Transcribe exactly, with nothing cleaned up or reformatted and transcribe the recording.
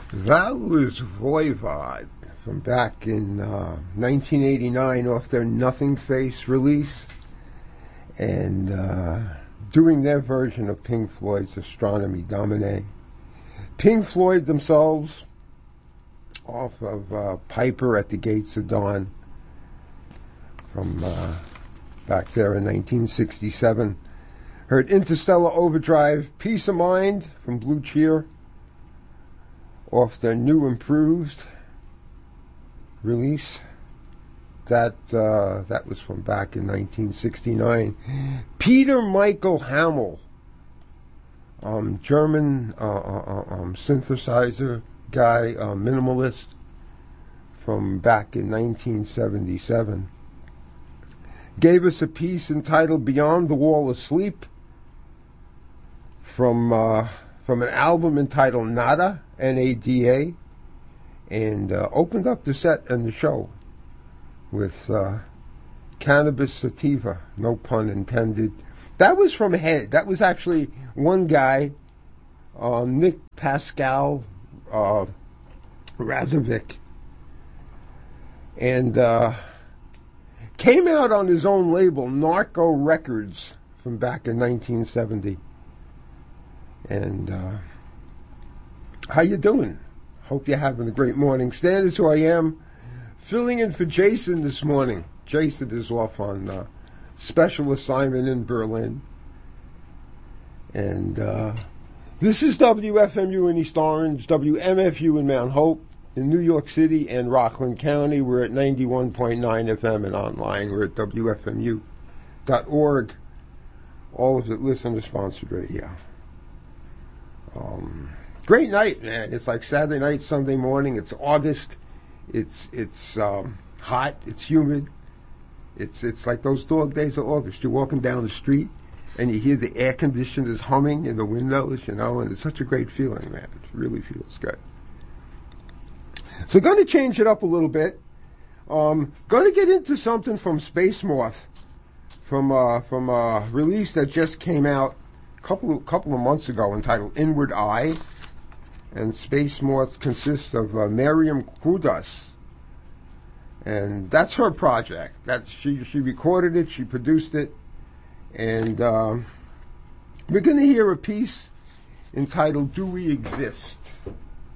That was Voivod from back in uh, nineteen eighty-nine off their Nothing Face release, and uh, doing their version of Pink Floyd's Astronomy Domine. Pink Floyd themselves off of uh, Piper at the Gates of Dawn from uh, back there in nineteen sixty-seven. Heard Interstellar Overdrive, Peace of Mind from Blue Cheer off their new improved release. That uh, that was from back in nineteen sixty-nine. Peter Michael Hamel, um, German uh, uh, um, synthesizer guy, uh, minimalist, from back in nineteen seventy-seven. Gave us a piece entitled Beyond the Wall of Sleep from uh, from an album entitled Nada, N A D A, and uh, opened up the set and the show with uh, Cannabis Sativa, no pun intended. That was from Head. That was actually one guy, uh, Nick Pascal uh, Razovic, and uh, came out on his own label, Narco Records, from back in nineteen seventy. And uh, how you doing? Hope you're having a great morning. Stan is who I am. Filling in for Jason this morning. Jason is off on uh, special assignment in Berlin. And uh, this is W F M U in East Orange, W M F U in Mount Hope, in New York City and Rockland County. We're at ninety-one point nine F M and online. We're at W F M U dot org. All of it listener-sponsored radio. Um, great night, man. It's like Saturday night, Sunday morning. It's August. It's it's um, hot. It's humid. It's it's like those dog days of August. You're walking down the street and you hear the air conditioners humming in the windows, you know, and it's such a great feeling, man. It really feels good. So going to change it up a little bit. Um, going to get into something from Space Moth, from uh, from a release that just came out a couple of, couple of months ago entitled Inward Eye. And Space Moth consists of uh, Miriam Kudas. And that's her project. That she, she recorded it, she produced it. And uh, we're going to hear a piece entitled Do We Exist?